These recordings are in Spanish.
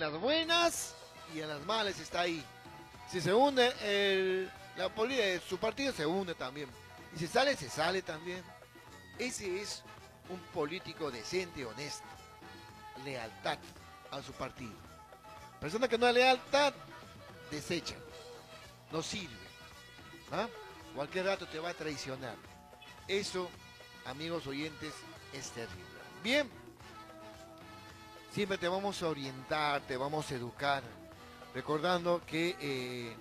las buenas y en las malas está ahí. Si se hunde la política de su partido, se hunde también. Y si sale, se sale también. Ese es un político decente, honesto. Lealtad a su partido. Persona que no hay lealtad, desecha. No sirve. ¿Ah? Cualquier rato te va a traicionar. Eso, amigos oyentes, es terrible. Bien, siempre te vamos a orientar, te vamos a educar, recordando que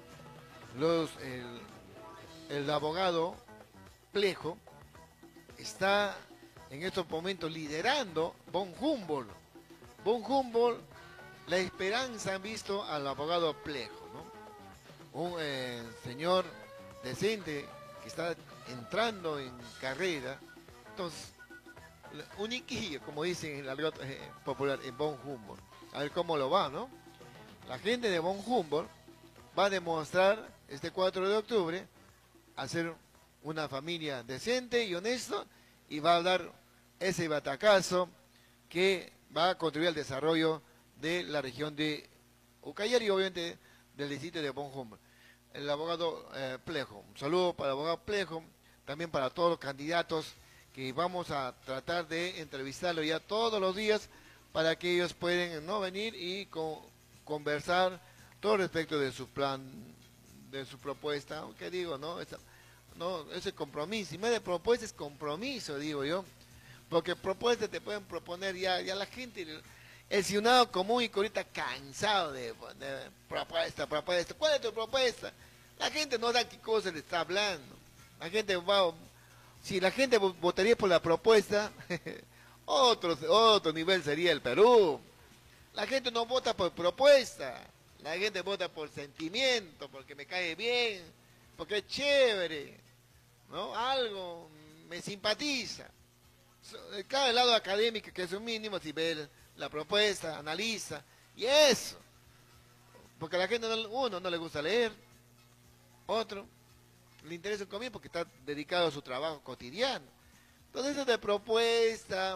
el abogado Plejo está en estos momentos liderando von Humboldt. Von Humboldt, la esperanza han visto al abogado Plejo, ¿no? Un señor decente que está entrando en carrera. Entonces, un iquillo, como dicen en el argot popular, en von Humboldt. A ver cómo lo va, ¿no? La gente de von Humboldt va a demostrar este 4 de octubre hacer una familia decente y honesta y va a dar ese batacazo que va a contribuir al desarrollo de la región de Ucayali y obviamente del distrito de von Humboldt. El abogado Plejo, un saludo para el abogado Plejo, también para todos los candidatos que vamos a tratar de entrevistarlo ya todos los días para que ellos puedan no venir y conversar todo respecto de su plan, de su propuesta, aunque digo, no, ese compromiso, y más de propuesta es compromiso, digo yo, porque propuestas te pueden proponer ya la gente, el ciudadano común y ahorita cansado de propuesta, ¿cuál es tu propuesta? La gente no sabe qué cosa le está hablando, la gente va, si la gente votaría por la propuesta, otro nivel sería el Perú. La gente no vota por propuesta, la gente vota por sentimiento, porque me cae bien, porque es chévere, ¿no? Algo me simpatiza. Cada lado académico, que es un mínimo, si ve la propuesta, analiza, y eso. Porque a la gente, uno no le gusta leer, otro le interesa un comida porque está dedicado a su trabajo cotidiano. Entonces, eso de propuesta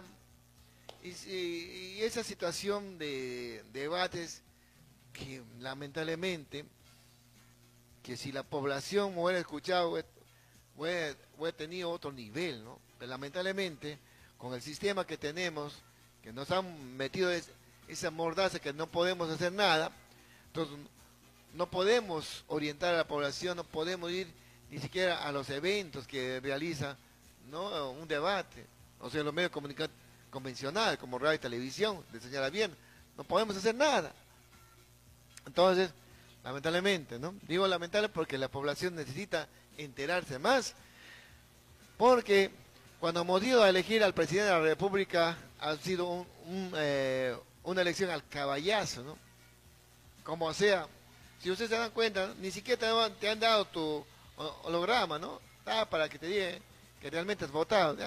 y esa situación de debates que lamentablemente, que si la población hubiera escuchado, hubiera tenido otro nivel, ¿no? Pero lamentablemente, con el sistema que tenemos, que nos han metido esa mordaza que no podemos hacer nada, entonces no podemos orientar a la población, no podemos ir ni siquiera a los eventos que realiza, ¿no? Un debate, o sea, los medios convencionales, como radio y televisión, de señal abierta, no podemos hacer nada. Entonces, lamentablemente, ¿no? Digo lamentable porque la población necesita enterarse más, porque cuando hemos ido a elegir al presidente de la República ha sido una elección al caballazo, ¿no? Como sea, si ustedes se dan cuenta, ni siquiera te han dado tu holograma, ¿no? Para que te digan que realmente has votado.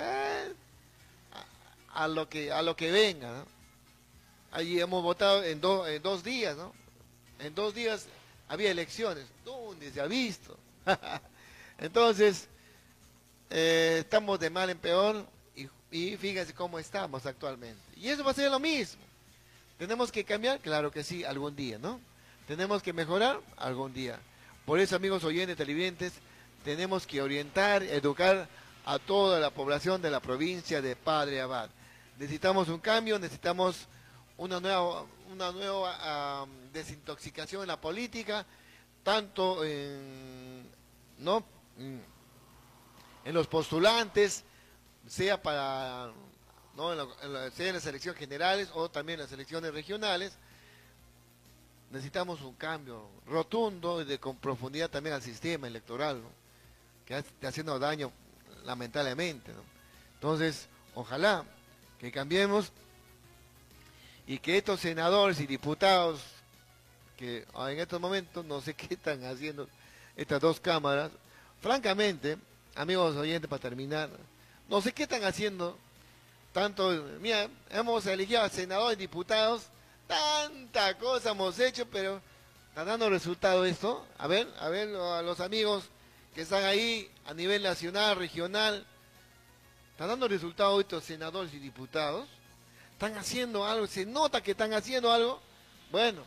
A lo que venga, ¿no? Allí hemos votado en 2 días, ¿no? En 2 días había elecciones. ¿Dónde se ha visto? Entonces, estamos de mal en peor y fíjense cómo estamos actualmente. Y eso va a ser lo mismo. ¿Tenemos que cambiar? Claro que sí, algún día, ¿no? ¿Tenemos que mejorar? Algún día. Por eso, amigos oyentes, televidentes, tenemos que orientar, educar a toda la población de la provincia de Padre Abad. Necesitamos un cambio, necesitamos una nueva desintoxicación en la política, tanto ¿no? En los postulantes, sea para, ¿no? sea en las elecciones generales o también en las elecciones regionales. Necesitamos un cambio rotundo y con profundidad también al sistema electoral, ¿no? Que está haciendo daño lamentablemente, ¿no? Entonces, ojalá que cambiemos y que estos senadores y diputados que en estos momentos no sé qué están haciendo estas 2 cámaras, francamente, amigos oyentes, para terminar, no sé qué están haciendo, tanto, mira, hemos elegido a senadores y diputados, tanta cosa hemos hecho, pero está dando resultado esto. A ver, a los amigos que están ahí a nivel nacional, regional, está dando resultado estos senadores y diputados, están haciendo algo, se nota que están haciendo algo. Bueno,